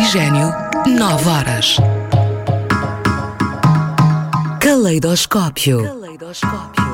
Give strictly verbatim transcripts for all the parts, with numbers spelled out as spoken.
Oxigênio, nove horas. Caleidoscópio. Caleidoscópio.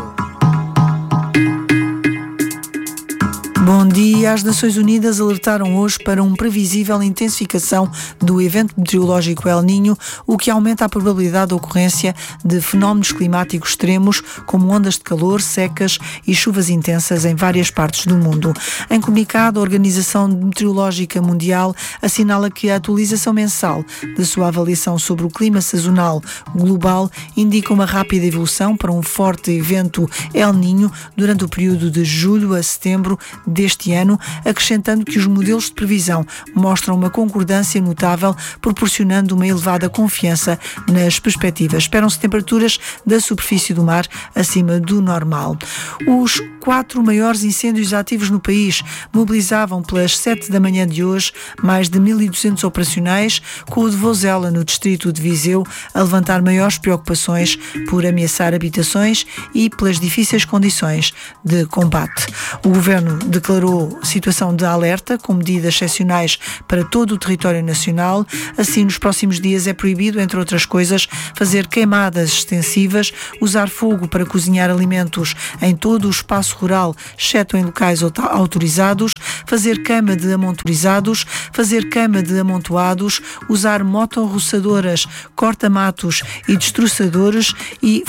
Bom dia. As Nações Unidas alertaram hoje para uma previsível intensificação do evento meteorológico El Niño, o que aumenta a probabilidade de ocorrência de fenómenos climáticos extremos, como ondas de calor, secas e chuvas intensas em várias partes do mundo. Em comunicado, a Organização Meteorológica Mundial assinala que a atualização mensal da sua avaliação sobre o clima sazonal global indica uma rápida evolução para um forte evento El Niño durante o período de julho a setembro deste ano, acrescentando que os modelos de previsão mostram uma concordância notável, proporcionando uma elevada confiança nas perspectivas. Esperam-se temperaturas da superfície do mar acima do normal. Os quatro maiores incêndios ativos no país mobilizavam pelas sete da manhã de hoje mais de mil e duzentos operacionais, com o de Vozela, no distrito de Viseu, a levantar maiores preocupações por ameaçar habitações e pelas difíceis condições de combate. O Governo declarou situação de alerta com medidas excepcionais para todo o território nacional. Assim, nos próximos dias é proibido, entre outras coisas, fazer queimadas extensivas, usar fogo para cozinhar alimentos em todo o espaço rural, exceto em locais autorizados, fazer queima de amontorizados, fazer queima de amontoados, usar motorroçadoras, corta-matos e destroçadores e